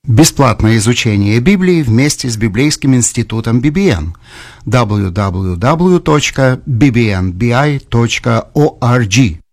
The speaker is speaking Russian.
Бесплатное изучение Библии вместе с Библейским институтом BBN. www.bbnbi.org